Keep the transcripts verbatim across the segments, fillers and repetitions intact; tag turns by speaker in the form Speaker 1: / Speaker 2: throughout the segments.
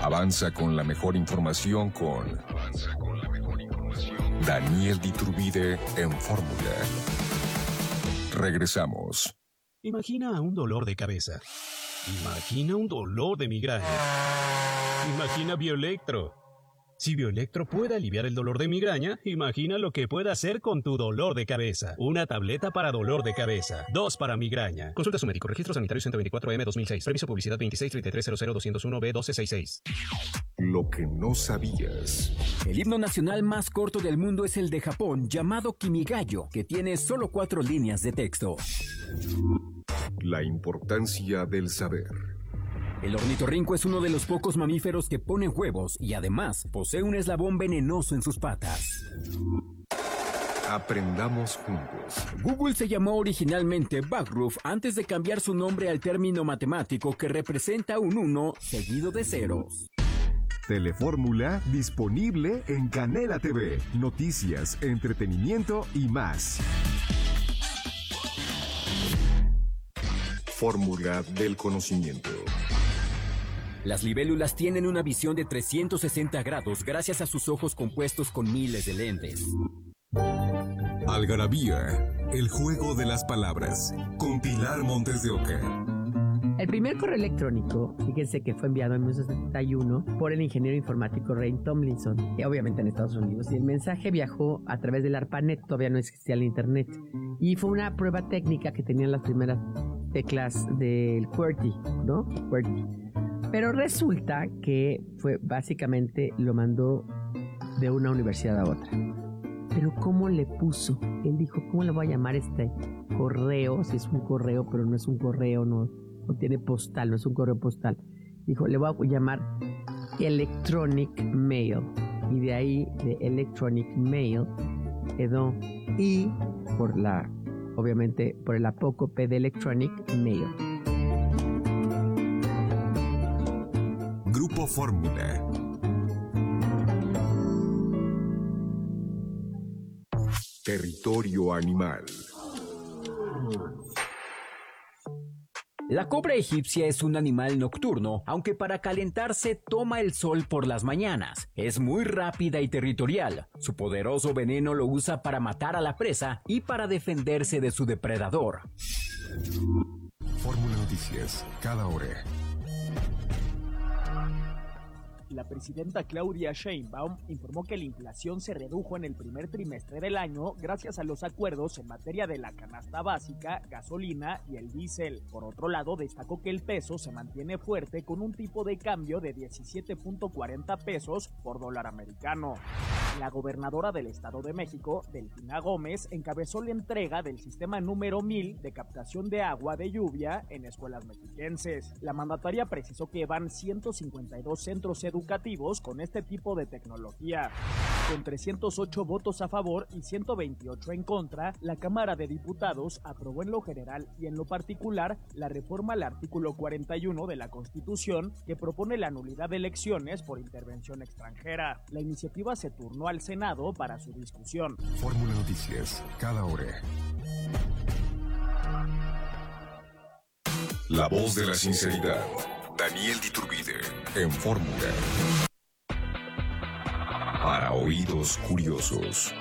Speaker 1: Avanza con la mejor información con... Avanza con la mejor información. Daniel Diturbide en Fórmula. Regresamos.
Speaker 2: Imagina un dolor de cabeza. Imagina un dolor de migraña. Imagina Bioelectro. Si Bioelectro puede aliviar el dolor de migraña, imagina lo que puede hacer con tu dolor de cabeza. Una tableta para dolor de cabeza. Dos para migraña. Consulta a su médico. Registro sanitario ciento veinticuatro M dos mil seis. Previso publicidad veintiséis treinta y tres cero cero doscientos uno B doce sesenta y seis.
Speaker 1: Lo que no sabías.
Speaker 3: El himno nacional más corto del mundo es el de Japón, llamado Kimigayo, que tiene solo cuatro líneas de texto.
Speaker 1: La importancia del saber.
Speaker 3: El ornitorrinco es uno de los pocos mamíferos que pone huevos y además posee un eslabón venenoso en sus patas.
Speaker 1: Aprendamos juntos.
Speaker 3: Google se llamó originalmente Backroof antes de cambiar su nombre al término matemático que representa un uno seguido de ceros.
Speaker 4: Telefórmula disponible en Canela T V. Noticias, entretenimiento y más.
Speaker 1: Fórmula del conocimiento.
Speaker 3: Las libélulas tienen una visión de trescientos sesenta grados gracias a sus ojos compuestos con miles de lentes.
Speaker 4: Algarabía, el juego de las palabras, con Pilar Montes de Oca.
Speaker 5: El primer correo electrónico, fíjense que fue enviado en mil novecientos setenta y uno por el ingeniero informático Ray Tomlinson, y obviamente en Estados Unidos. Y el mensaje viajó a través del ARPANET, todavía no existía el internet. Y fue una prueba técnica que tenían las primeras teclas del QWERTY, ¿no? QWERTY. Pero resulta que fue básicamente lo mandó de una universidad a otra. Pero ¿cómo le puso? Él dijo, ¿cómo le voy a llamar este correo? Si es un correo, pero no es un correo, no, no tiene postal, no es un correo postal. Dijo, le voy a llamar Electronic Mail. Y de ahí, de Electronic Mail, quedó I por la, obviamente, por el apócope de Electronic Mail.
Speaker 4: Grupo Fórmula.
Speaker 1: Territorio animal.
Speaker 3: La cobra egipcia es un animal nocturno, aunque para calentarse toma el sol por las mañanas. Es muy rápida y territorial. Su poderoso veneno lo usa para matar a la presa y para defenderse de su depredador.
Speaker 4: Fórmula Noticias, cada hora.
Speaker 6: La presidenta Claudia Sheinbaum informó que la inflación se redujo en el primer trimestre del año gracias a los acuerdos en materia de la canasta básica, gasolina y el diésel. Por otro lado, destacó que el peso se mantiene fuerte con un tipo de cambio de diecisiete punto cuarenta pesos por dólar americano. La gobernadora del Estado de México, Delfina Gómez, encabezó la entrega del sistema número mil de captación de agua de lluvia en escuelas mexiquenses. La mandataria precisó que van ciento cincuenta y dos centros educativos educativos con este tipo de tecnología. Con trescientos ocho votos a favor y ciento veintiocho en contra, la Cámara de Diputados aprobó en lo general y en lo particular la reforma al artículo cuarenta y uno de la Constitución que propone la nulidad de elecciones por intervención extranjera. La iniciativa se turnó al Senado para su discusión.
Speaker 4: Fórmula Noticias, cada hora.
Speaker 1: La voz de la sinceridad. Daniel Diturbide en Fórmula. Para oídos curiosos.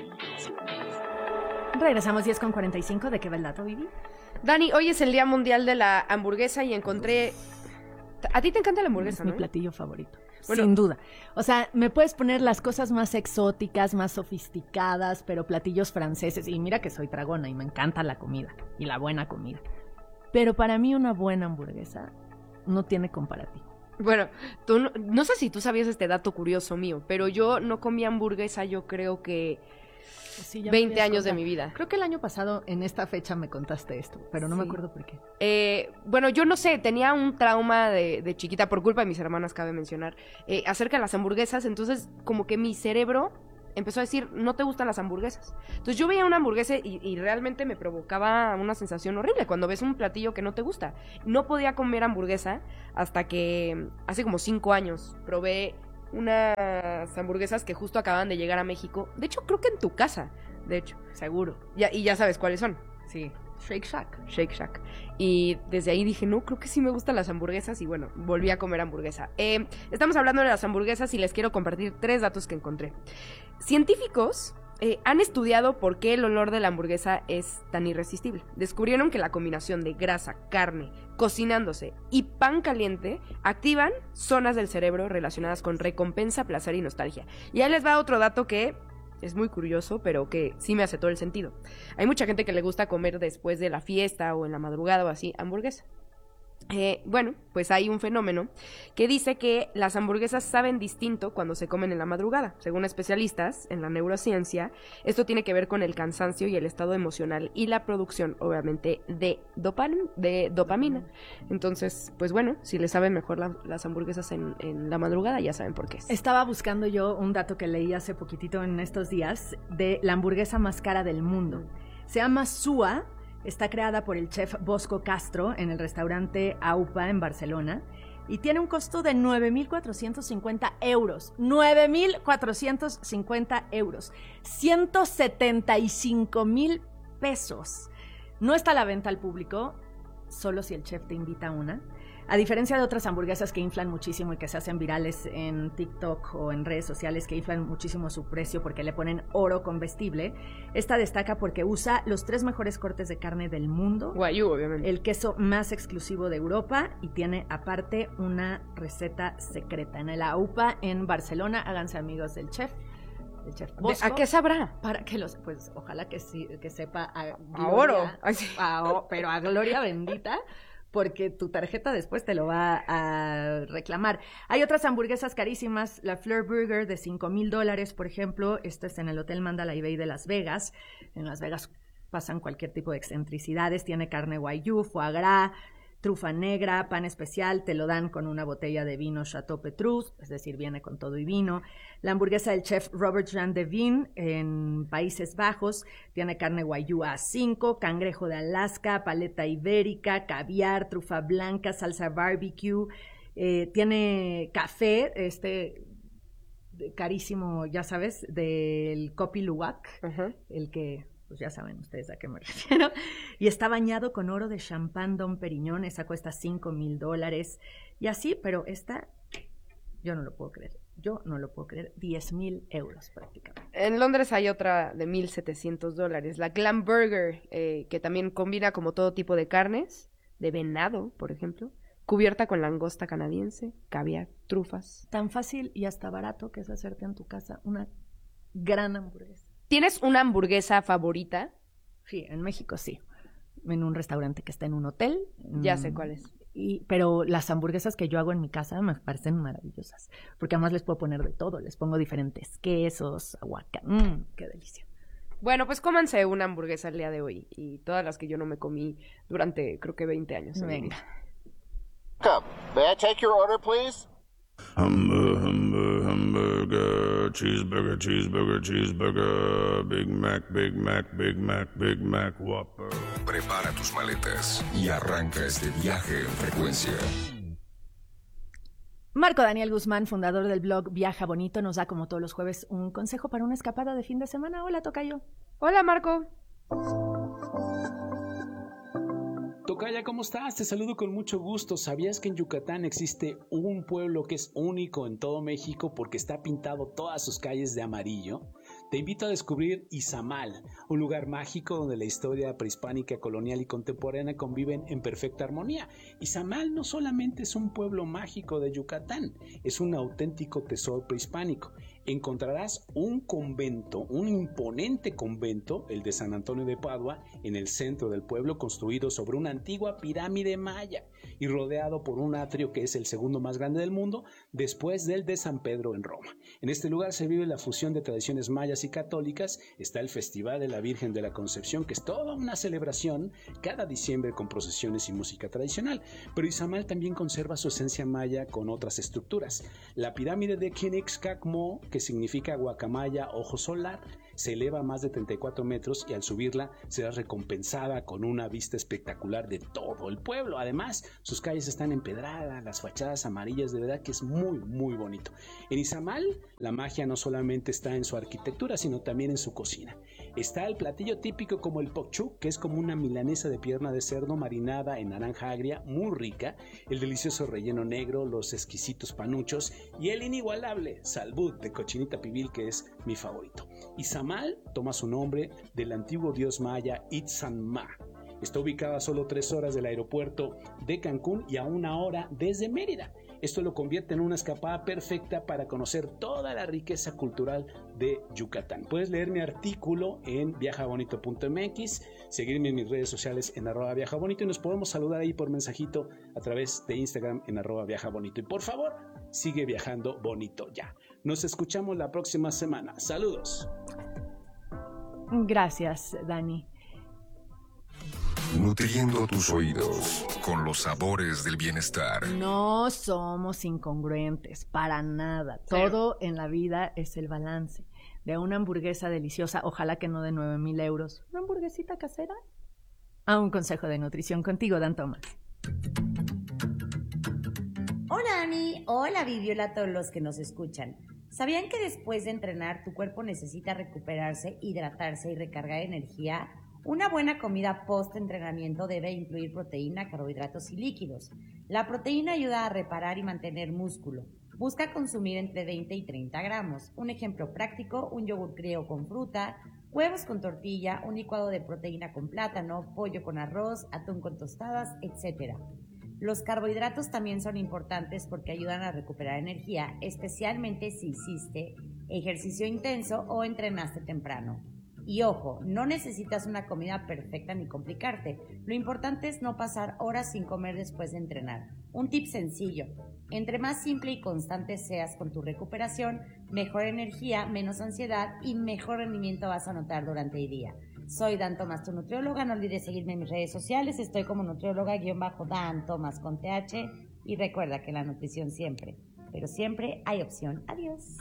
Speaker 7: Regresamos diez con cuarenta y cinco. ¿De qué va el dato, Vivi?
Speaker 8: Dani, hoy es el Día Mundial de la Hamburguesa y encontré... A ti te encanta la hamburguesa,
Speaker 7: es
Speaker 8: ¿no?
Speaker 7: mi platillo favorito.
Speaker 8: Bueno,
Speaker 7: sin duda. O sea, me puedes poner las cosas más exóticas, más sofisticadas, pero platillos franceses. Y mira que soy tragona y me encanta la comida. Y la buena comida. Pero para mí una buena hamburguesa no tiene comparativo.
Speaker 8: Bueno, tú no, no sé si tú sabías este dato curioso mío, pero yo no comí hamburguesa, yo creo que
Speaker 7: sí,
Speaker 8: veinte años de mi vida.
Speaker 7: Creo que el año pasado en esta fecha me contaste esto, pero no
Speaker 8: sí.
Speaker 7: me acuerdo por qué.
Speaker 8: Eh, bueno, yo no sé, tenía un trauma de, de chiquita, por culpa de mis hermanas, cabe mencionar, eh, acerca de las hamburguesas, entonces como que mi cerebro empezó a decir, no te gustan las hamburguesas. Entonces yo veía una hamburguesa y, y realmente me provocaba una sensación horrible cuando ves un platillo que no te gusta. No podía comer hamburguesa hasta que hace como cinco años probé unas hamburguesas que justo acaban de llegar a México. De hecho, creo que en tu casa, de hecho.
Speaker 7: Seguro.
Speaker 8: Ya, y ya sabes cuáles son.
Speaker 7: Sí. Shake Shack.
Speaker 8: Shake Shack. Y desde ahí dije, no, creo que sí me gustan las hamburguesas. Y bueno, volví a comer hamburguesa. Eh, estamos hablando de las hamburguesas y les quiero compartir tres datos que encontré. Científicos eh, han estudiado por qué el olor de la hamburguesa es tan irresistible. Descubrieron que la combinación de grasa, carne, cocinándose y pan caliente activan zonas del cerebro relacionadas con recompensa, placer y nostalgia. Y ahí les va otro dato que es muy curioso, pero que sí me hace todo el sentido. Hay mucha gente que le gusta comer después de la fiesta o en la madrugada o así hamburguesa. Eh, bueno, pues hay un fenómeno que dice que las hamburguesas saben distinto cuando se comen en la madrugada. Según especialistas en la neurociencia, esto tiene que ver con el cansancio y el estado emocional y la producción, obviamente, de, dopan, de dopamina. Entonces, pues bueno, si les saben mejor la, las hamburguesas en, en la madrugada, ya saben por qué es.
Speaker 7: Estaba buscando yo un dato que leí hace poquitito en estos días de la hamburguesa más cara del mundo. Se llama Sua. Está creada por el chef Bosco Castro en el restaurante Aupa en Barcelona y tiene un costo de nueve mil cuatrocientos cincuenta euros. nueve mil cuatrocientos cincuenta euros. ciento setenta y cinco mil pesos. No está a la venta al público, solo si el chef te invita a una. A diferencia de otras hamburguesas que inflan muchísimo y que se hacen virales en TikTok o en redes sociales que inflan muchísimo su precio porque le ponen oro comestible, esta destaca porque usa los tres mejores cortes de carne del mundo,
Speaker 8: Wagyu, obviamente,
Speaker 7: el queso más exclusivo de Europa y tiene aparte una receta secreta. En el AUPA en Barcelona, háganse amigos del chef. El chef Bosco,
Speaker 8: ¿a qué sabrá?
Speaker 7: Para que los, pues ojalá que sí, que sepa a, gloria,
Speaker 8: a oro, Ay, sí.
Speaker 7: a, pero a gloria bendita, porque tu tarjeta después te lo va a reclamar. Hay otras hamburguesas carísimas, la Fleur Burger de cinco mil dólares, por ejemplo. Esto es en el Hotel Mandalay Bay de Las Vegas. En Las Vegas pasan cualquier tipo de excentricidades. Tiene carne wagyu, foie gras, trufa negra, pan especial. Te lo dan con una botella de vino Chateau Petrus, es decir, viene con todo y vino. La hamburguesa del chef Robert Jan de Veen en Países Bajos tiene carne wagyu A cinco, cangrejo de Alaska, paleta ibérica, caviar, trufa blanca, salsa barbecue. Eh, tiene café, este carísimo, ya sabes, del Kopi Luwak, uh-huh. el que, pues ya saben ustedes a qué me refiero. Y está bañado con oro de champán Dom Perignon, esa cuesta cinco mil dólares. Y así, pero esta, yo no lo puedo creer. Yo no lo puedo creer, diez mil euros prácticamente.
Speaker 8: En Londres hay otra de mil setecientos dólares, la Glam Burger, eh, que también combina como todo tipo de carnes, de venado, por ejemplo, cubierta con langosta canadiense, caviar, trufas.
Speaker 7: Tan fácil y hasta barato que es hacerte en tu casa una gran hamburguesa.
Speaker 8: ¿Tienes una hamburguesa favorita?
Speaker 7: Sí, en México sí. En un restaurante que está en un hotel.
Speaker 8: Ya sé cuál es.
Speaker 7: Y, pero las hamburguesas que yo hago en mi casa me parecen maravillosas, porque además les puedo poner de todo, les pongo diferentes quesos, aguacate, mmm, qué delicia.
Speaker 8: Bueno, pues cómanse una hamburguesa el día de hoy y todas las que yo no me comí durante creo que veinte años.
Speaker 7: Venga.
Speaker 9: May I take your order, please?
Speaker 10: Hamburger, hamburger, hamburger, cheeseburger, cheeseburger, cheeseburger, Big Mac, Big Mac, Big Mac, Big Mac, Whopper.
Speaker 1: Prepara tus maletas y arranca este viaje en frecuencia.
Speaker 7: Marco Daniel Guzmán, fundador del blog Viaja Bonito, nos da como todos los jueves un consejo para una escapada de fin de semana. Hola, tocayo.
Speaker 8: Hola, Marco.
Speaker 11: Tocaya, ¿cómo estás? Te saludo con mucho gusto. ¿Sabías que en Yucatán existe un pueblo que es único en todo México porque está pintado todas sus calles de amarillo? Te invito a descubrir Izamal, un lugar mágico donde la historia prehispánica, colonial y contemporánea conviven en perfecta armonía. Izamal no solamente es un pueblo mágico de Yucatán, es un auténtico tesoro prehispánico. Encontrarás un convento, un imponente convento, el de San Antonio de Padua, en el centro del pueblo, construido sobre una antigua pirámide maya y rodeado por un atrio que es el segundo más grande del mundo, después del de San Pedro en Roma. En este lugar se vive la fusión de tradiciones mayas y católicas. Está el Festival de la Virgen de la Concepción, que es toda una celebración cada diciembre con procesiones y música tradicional. Pero Izamal también conserva su esencia maya con otras estructuras. La pirámide de Quinixcacmo, que significa guacamaya, ojo solar, se eleva a más de treinta y cuatro metros y al subirla será recompensada con una vista espectacular de todo el pueblo. Además, sus calles están empedradas, las fachadas amarillas, de verdad que es muy, muy bonito. En Izamal, la magia no solamente está en su arquitectura, sino también en su cocina. Está el platillo típico como el pokchuk, que es como una milanesa de pierna de cerdo marinada en naranja agria, muy rica, el delicioso relleno negro, los exquisitos panuchos y el inigualable salbut de cochinita pibil, que es mi favorito. Izamal toma su nombre del antiguo dios maya Itzanma. Está ubicada a solo tres horas del aeropuerto de Cancún y a una hora desde Mérida. Esto lo convierte en una escapada perfecta para conocer toda la riqueza cultural de Yucatán. Puedes leer mi artículo en viaja bonito punto m x, seguirme en mis redes sociales en arroba viajabonito y nos podemos saludar ahí por mensajito a través de Instagram en arroba viajabonito. Y por favor, sigue viajando bonito ya. Nos escuchamos la próxima semana. Saludos.
Speaker 7: Gracias, Dani.
Speaker 1: Nutriendo tus oídos con los sabores del bienestar.
Speaker 7: No somos incongruentes, para nada. Todo en la vida es el balance. De una hamburguesa deliciosa, ojalá que no de nueve mil euros, una hamburguesita casera, a un consejo de nutrición contigo, Dan Tomás.
Speaker 12: Hola, Dani. Hola, Vivi. Hola a todos los que nos escuchan. ¿Sabían que después de entrenar tu cuerpo necesita recuperarse, hidratarse y recargar energía? Una buena comida post-entrenamiento debe incluir proteína, carbohidratos y líquidos. La proteína ayuda a reparar y mantener músculo. Busca consumir entre veinte y treinta gramos. Un ejemplo práctico, un yogur griego con fruta, huevos con tortilla, un licuado de proteína con plátano, pollo con arroz, atún con tostadas, etcétera. Los carbohidratos también son importantes porque ayudan a recuperar energía, especialmente si hiciste ejercicio intenso o entrenaste temprano. Y ojo, no necesitas una comida perfecta ni complicarte. Lo importante es no pasar horas sin comer después de entrenar. Un tip sencillo: entre más simple y constante seas con tu recuperación, mejor energía, menos ansiedad y mejor rendimiento vas a notar durante el día. Soy Dan Tomás, tu nutrióloga. No olvides seguirme en mis redes sociales. Estoy como nutrióloga-Dan Tomás con T H. Y recuerda que la nutrición siempre, pero siempre hay opción. Adiós.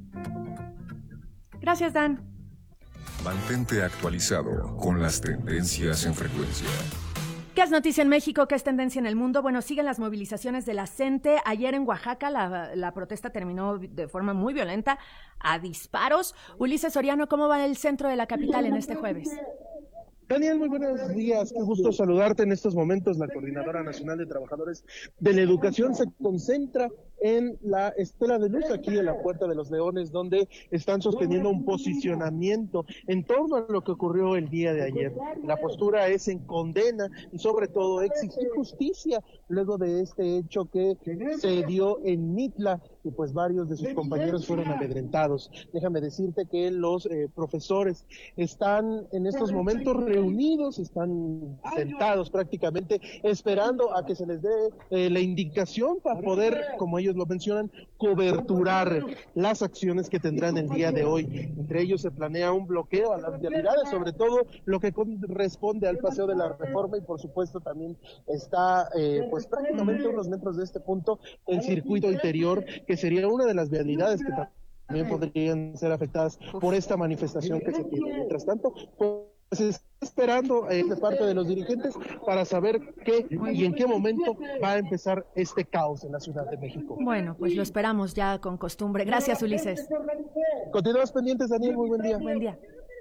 Speaker 7: Gracias, Dan.
Speaker 1: Mantente actualizado con las tendencias en frecuencia.
Speaker 7: ¿Qué es noticia en México? ¿Qué es tendencia en el mundo? Bueno, siguen las movilizaciones de la CENTE. Ayer en Oaxaca la, la protesta terminó de forma muy violenta, a disparos. Ulises Soriano, ¿cómo va el centro de la capital en este jueves?
Speaker 13: Daniel, muy buenos días, qué gusto saludarte en estos momentos. La Coordinadora Nacional de Trabajadores de la Educación se concentra en la Estela de Luz, aquí en la Puerta de los Leones, donde están sosteniendo un posicionamiento en torno a lo que ocurrió el día de ayer. La postura es en condena y sobre todo exigir justicia luego de este hecho que se dio en Mitla, y pues varios de sus compañeros fueron amedrentados. Déjame decirte que los eh, profesores están en estos momentos reunidos, están sentados prácticamente esperando a que se les dé eh, la indicación para poder, como ellos lo mencionan, coberturar las acciones que tendrán el día de hoy. Entre ellos se planea un bloqueo a las vialidades, sobre todo lo que corresponde al Paseo de la Reforma, y por supuesto también está eh, pues prácticamente unos metros de este punto el circuito interior, que sería una de las vialidades que también podrían ser afectadas por esta manifestación que se tiene. Mientras tanto, pues se está esperando eh, de parte de los dirigentes para saber qué y en qué momento va a empezar este caos en la Ciudad de México.
Speaker 7: Bueno, pues lo esperamos ya con costumbre. Gracias, Ulises.
Speaker 13: Continuamos pendientes, Daniel. Muy buen día.
Speaker 7: Buen día.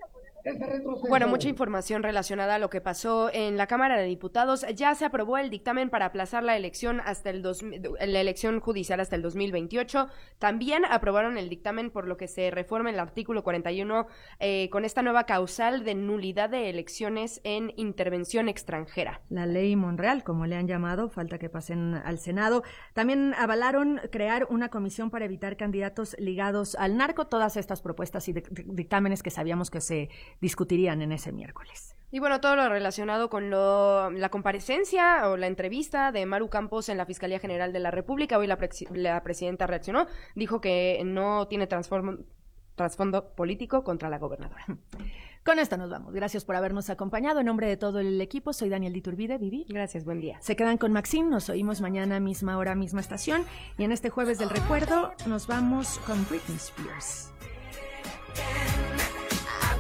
Speaker 8: Bueno, mucha información relacionada a lo que pasó en la Cámara de Diputados. Ya se aprobó el dictamen para aplazar la elección hasta el dos, la elección judicial hasta el dos mil veintiocho. También aprobaron el dictamen por lo que se reforma el artículo cuarenta y uno eh, con esta nueva causal de nulidad de elecciones en intervención extranjera.
Speaker 7: La ley Monreal, como le han llamado, falta que pasen al Senado. También avalaron crear una comisión para evitar candidatos ligados al narco. Todas estas propuestas y dictámenes que sabíamos que se discutirían en ese miércoles.
Speaker 8: Y bueno, todo lo relacionado con lo, la comparecencia o la entrevista de Maru Campos en la Fiscalía General de la República. Hoy la, pre la presidenta reaccionó, dijo que no tiene trasfondo político contra la gobernadora.
Speaker 7: Con esto nos vamos. Gracias por habernos acompañado. En nombre de todo el equipo, soy Daniel Diturbide. Vivi.
Speaker 8: Gracias, buen día.
Speaker 7: Se quedan con Maxine, nos oímos mañana, misma hora, misma estación. Y en este jueves del recuerdo nos vamos con Britney Spears.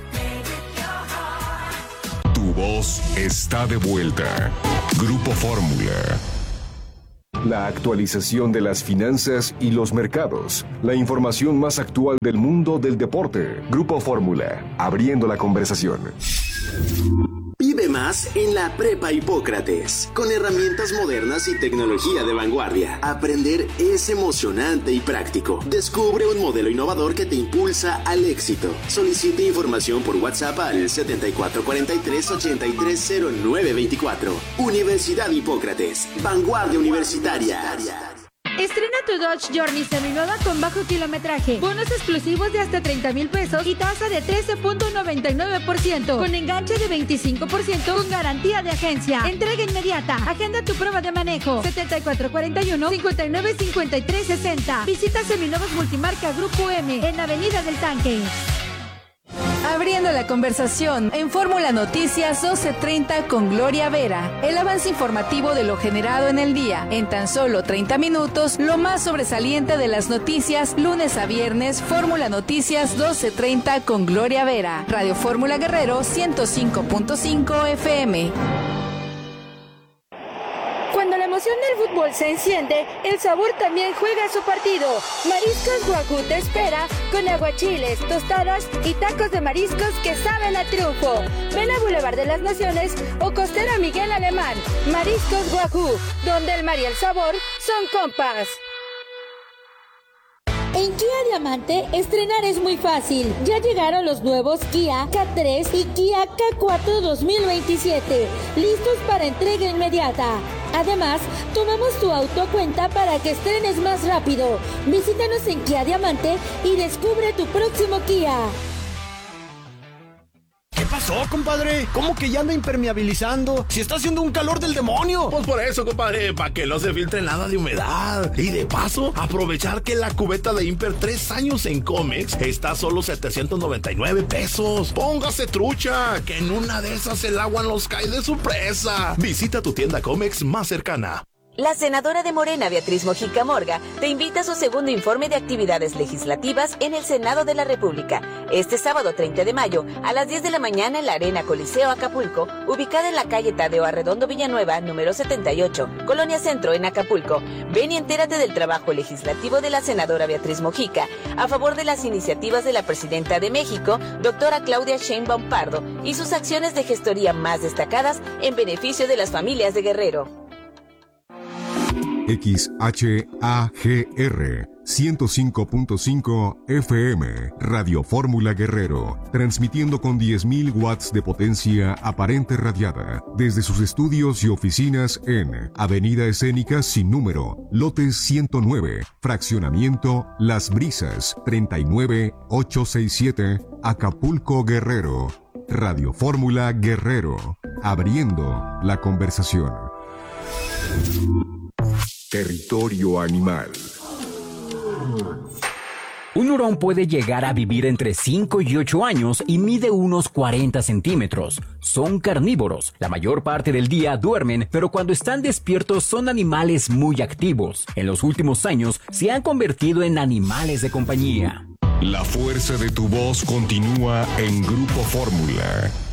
Speaker 1: voz está de vuelta. Grupo Fórmula. La actualización de las finanzas y los mercados. La información más actual del mundo del deporte. Grupo Fórmula. Abriendo la conversación.
Speaker 14: Vive más en la Prepa Hipócrates. Con herramientas modernas y tecnología de vanguardia. Aprender es emocionante y práctico. Descubre un modelo innovador que te impulsa al éxito. Solicite información por WhatsApp al setenta y cuatro cuarenta y tres ochenta y tres cero nueve veinticuatro. Universidad Hipócrates. Vanguardia universitaria.
Speaker 15: Estrena tu Dodge Journey seminueva con bajo kilometraje, bonos exclusivos de hasta treinta mil pesos y tasa de trece punto noventa y nueve por ciento, con enganche de veinticinco por ciento con garantía de agencia. Entrega inmediata. Agenda tu prueba de manejo. setenta y cuatro cuarenta y uno cincuenta y nueve cincuenta y tres sesenta. Visita Seminuevos Multimarca Grupo M en Avenida del Tanque.
Speaker 16: Abriendo la conversación en Fórmula Noticias doce treinta con Gloria Vera. El avance informativo de lo generado en el día. En tan solo treinta minutos, lo más sobresaliente de las noticias, lunes a viernes, Fórmula Noticias doce treinta con Gloria Vera. Radio Fórmula Guerrero ciento cinco punto cinco F M.
Speaker 15: Cuando la emoción del fútbol se enciende, el sabor también juega su partido. Mariscos Guajú te espera con aguachiles, tostadas y tacos de mariscos que saben a triunfo. Ven a Boulevard de las Naciones o Costera Miguel Alemán. Mariscos Guajú, donde el mar y el sabor son compas. En Kia Diamante, estrenar es muy fácil. Ya llegaron los nuevos Kia K tres y Kia K cuatro dos mil veintisiete, listos para entrega inmediata. Además, tomamos tu auto a cuenta para que estrenes más rápido. Visítanos en Kia Diamante y descubre tu próximo Kia.
Speaker 17: ¿Qué pasó, compadre? ¿Cómo que ya anda impermeabilizando? Si está haciendo un calor del demonio.
Speaker 18: Pues por eso, compadre, para que no se filtre nada de humedad. Y de paso, aprovechar que la cubeta de Imper tres años en Comex está a solo setecientos noventa y nueve pesos. Póngase trucha, que en una de esas el agua nos cae de sorpresa. Visita tu tienda Comex más cercana.
Speaker 19: La senadora de Morena, Beatriz Mojica Morga, te invita a su segundo informe de actividades legislativas en el Senado de la República, este sábado treinta de mayo, a las diez de la mañana en la Arena Coliseo Acapulco, ubicada en la calle Tadeo Arredondo Villanueva, número setenta y ocho, Colonia Centro, en Acapulco. Ven y entérate del trabajo legislativo de la senadora Beatriz Mojica, a favor de las iniciativas de la Presidenta de México, doctora Claudia Sheinbaum Pardo, y sus acciones de gestoría más destacadas en beneficio de las familias de Guerrero.
Speaker 1: X H A G R ciento cinco punto cinco F M, Radio Fórmula Guerrero, transmitiendo con diez mil watts de potencia aparente radiada, desde sus estudios y oficinas en Avenida Escénica Sin Número, lote ciento nueve, fraccionamiento Las Brisas, treinta y nueve ochocientos sesenta y siete, Acapulco, Guerrero. Radio Fórmula Guerrero, abriendo la conversación. Territorio animal.
Speaker 3: Un hurón puede llegar a vivir entre cinco y ocho años y mide unos cuarenta centímetros. Son carnívoros. La mayor parte del día duermen, pero cuando están despiertos son animales muy activos. En los últimos años se han convertido en animales de compañía.
Speaker 1: La fuerza de tu voz continúa en Grupo Fórmula.